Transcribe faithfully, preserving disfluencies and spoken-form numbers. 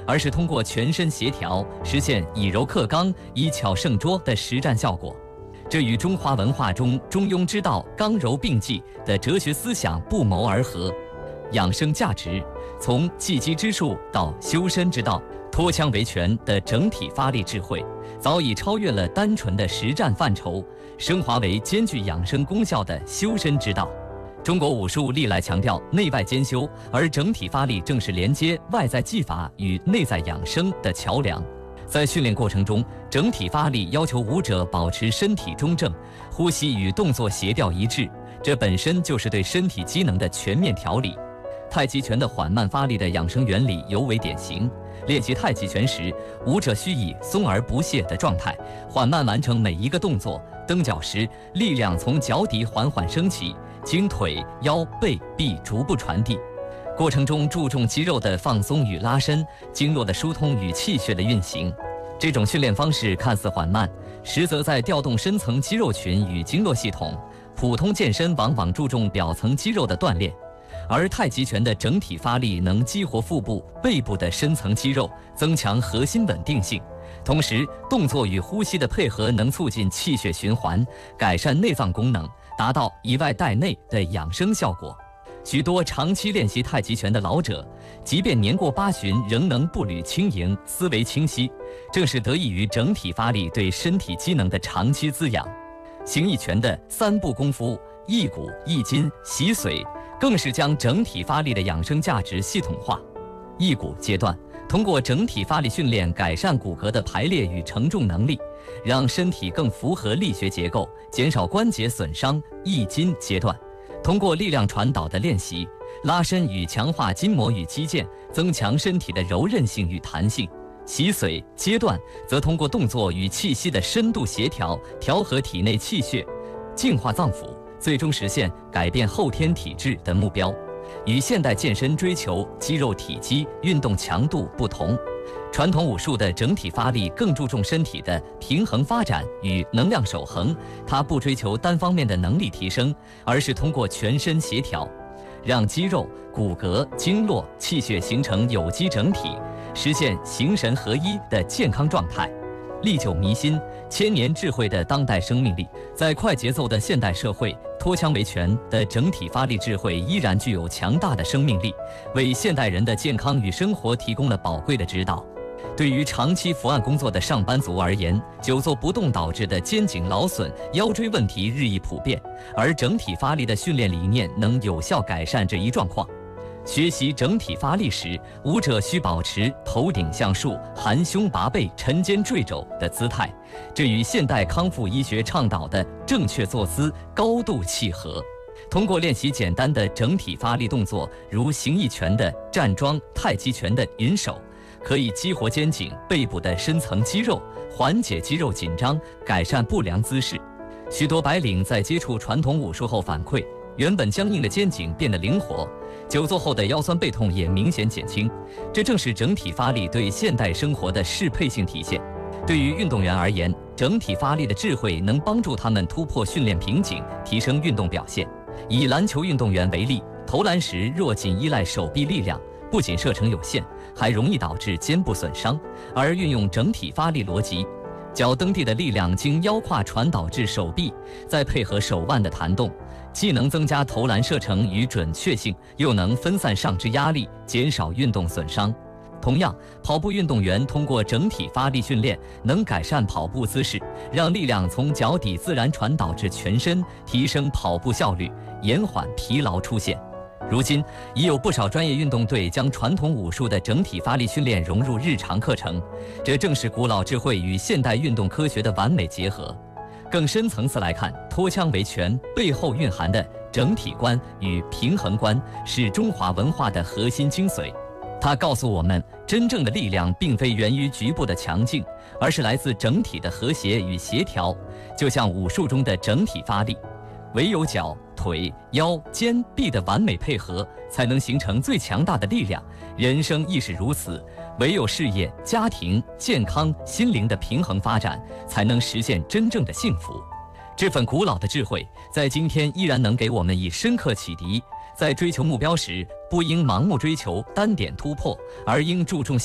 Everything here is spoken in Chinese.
而是通过全身协调，实现以柔克刚、以巧胜拙的实战效果。这与中华文化中中庸之道、刚柔并济的哲学思想不谋而合。养生价值，从技击之术到修身之道，脱枪为拳的整体发力智慧，早已超越了单纯的实战范畴，升华为兼具养生功效的修身之道。中国武术历来强调内外兼修，而整体发力正是连接外在技法与内在养生的桥梁。在训练过程中，整体发力要求武者保持身体中正，呼吸与动作协调一致，这本身就是对身体机能的全面调理。太极拳的缓慢发力的养生原理尤为典型。练习太极拳时，武者需以松而不懈的状态，缓慢完成每一个动作。蹬脚时，力量从脚底缓缓升起，经腿、腰、背、臂逐步传递。过程中注重肌肉的放松与拉伸，经络的疏通与气血的运行。这种训练方式看似缓慢，实则在调动深层肌肉群与经络系统。普通健身往往注重表层肌肉的锻炼，而太极拳的整体发力能激活腹部、背部的深层肌肉，增强核心稳定性。同时，动作与呼吸的配合能促进气血循环，改善内脏功能，达到以外带内的养生效果。许多长期练习太极拳的老者，即便年过八旬，仍能步履轻盈，思维清晰，正是得益于整体发力对身体机能的长期滋养。形意拳的三步功夫益骨、益筋、洗髓，更是将整体发力的养生价值系统化。益骨阶段，通过整体发力训练改善骨骼的排列与承重能力，让身体更符合力学结构，减少关节损伤。益筋阶段，通过力量传导的练习，拉伸与强化筋膜与肌腱，增强身体的柔韧性与弹性。洗髓阶段则通过动作与气息的深度协调，调和体内气血，净化脏腑，最终实现改变后天体质的目标。与现代健身追求肌肉体积、运动强度不同，传统武术的整体发力更注重身体的平衡发展与能量守恒，它不追求单方面的能力提升，而是通过全身协调，让肌肉、骨骼、经络、气血形成有机整体，实现形神合一的健康状态。历久弥新、千年智慧的当代生命力，在快节奏的现代社会，脱枪为拳的整体发力智慧依然具有强大的生命力，为现代人的健康与生活提供了宝贵的指导。对于长期伏案工作的上班族而言，久坐不动导致的肩颈劳损、腰椎问题日益普遍，而整体发力的训练理念能有效改善这一状况。学习整体发力时，武者需保持头顶向竖、含胸拔背、沉肩坠肘的姿态，这与现代康复医学倡导的正确坐姿高度契合。通过练习简单的整体发力动作，如形意拳的站桩、太极拳的引手，可以激活肩颈、背部的深层肌肉，缓解肌肉紧张，改善不良姿势。许多白领在接触传统武术后反馈，原本僵硬的肩颈变得灵活，久坐后的腰酸背痛也明显减轻，这正是整体发力对现代生活的适配性体现。对于运动员而言，整体发力的智慧能帮助他们突破训练瓶颈，提升运动表现。以篮球运动员为例，投篮时若仅依赖手臂力量，不仅射程有限，还容易导致肩部损伤。而运用整体发力逻辑，脚蹬地的力量经腰胯传导至手臂，再配合手腕的弹动，既能增加投篮射程与准确性，又能分散上肢压力，减少运动损伤。同样，跑步运动员通过整体发力训练，能改善跑步姿势，让力量从脚底自然传导至全身，提升跑步效率，延缓疲劳出现。如今，已有不少专业运动队将传统武术的整体发力训练融入日常课程，这正是古老智慧与现代运动科学的完美结合。更深层次来看，脱枪为拳背后蕴含的整体观与平衡观，是中华文化的核心精髓。它告诉我们，真正的力量并非源于局部的强劲，而是来自整体的和谐与协调。就像武术中的整体发力，唯有脚、腿、腰、肩、臂的完美配合，才能形成最强大的力量。人生亦是如此，唯有事业、家庭、健康、心灵的平衡发展，才能实现真正的幸福。这份古老的智慧，在今天依然能给我们以深刻启迪。在追求目标时，不应盲目追求单点突破，而应注重